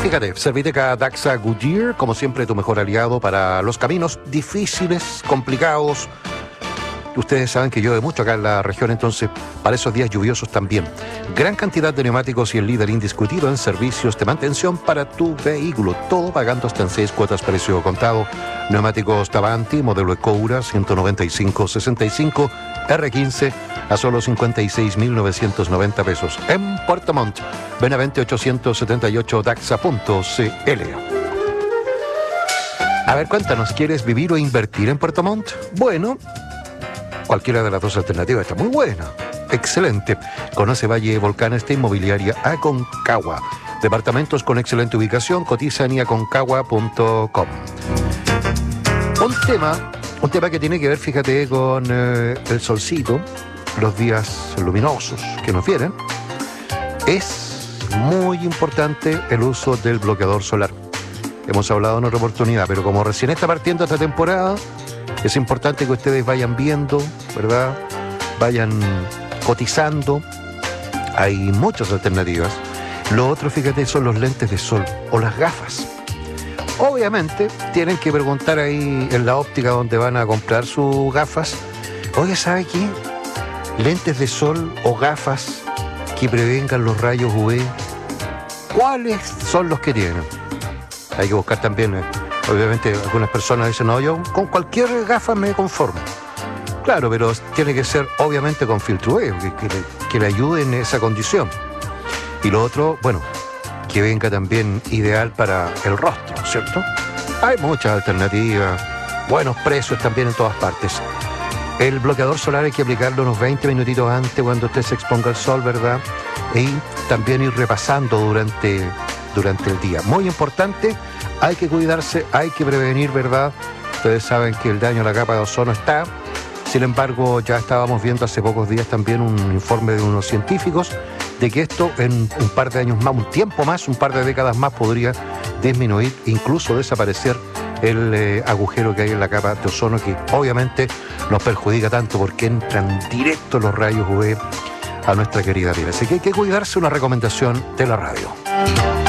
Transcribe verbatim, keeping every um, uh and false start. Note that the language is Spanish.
Fíjate, Serviteca Daxa Goodyear, como siempre, tu mejor aliado para los caminos difíciles, complicados. Ustedes saben que llueve mucho acá en la región, entonces para esos días lluviosos también. Gran cantidad de neumáticos y el líder indiscutido en servicios de mantención para tu vehículo. Todo pagando hasta en seis cuotas precio contado. Neumáticos Tavanti, modelo Ecoura, ciento noventa y cinco sesenta y cinco, R quince a solo cincuenta y seis mil novecientos noventa pesos. En Puerto Montt, Benavente ochocientos setenta y ocho daxa punto c l. A ver, cuéntanos, ¿quieres vivir o invertir en Puerto Montt? Bueno, cualquiera de las dos alternativas está muy buena. Excelente. Conoce Valle Volcanes de Inmobiliaria Aconcagua. Departamentos con excelente ubicación, cotiza en aconcagua punto com. Un tema, un tema que tiene que ver, fíjate, con eh, el solcito, los días luminosos que nos vienen. Es muy importante el uso del bloqueador solar. Hemos hablado en otra oportunidad, pero como recién está partiendo esta temporada, es importante que ustedes vayan viendo, ¿verdad? Vayan cotizando. Hay muchas alternativas. Lo otro, fíjate, son los lentes de sol o las gafas. Obviamente, tienen que preguntar ahí en la óptica donde van a comprar sus gafas. Oye, ¿sabe qué? Lentes de sol o gafas que prevengan los rayos U V. ¿Cuáles son los que tienen? Hay que buscar también... Eh, Obviamente algunas personas dicen, no, yo con cualquier gafa me conformo. Claro, pero tiene que ser obviamente con filtro U V, que, que, le, que le ayude en esa condición. Y lo otro, bueno, que venga también ideal para el rostro, ¿cierto? Hay muchas alternativas, buenos precios también en todas partes. El bloqueador solar hay que aplicarlo unos veinte minutitos antes cuando usted se exponga al sol, ¿verdad? Y también ir repasando durante, durante el día. Muy importante. Hay que cuidarse, hay que prevenir, ¿verdad? Ustedes saben que el daño a la capa de ozono está. Sin embargo, ya estábamos viendo hace pocos días también un informe de unos científicos de que esto en un par de años más, un tiempo más, un par de décadas más podría disminuir, incluso desaparecer el eh, agujero que hay en la capa de ozono, que obviamente nos perjudica tanto porque entran directo los rayos U V a nuestra querida piel. Así que hay que cuidarse, una recomendación de la radio.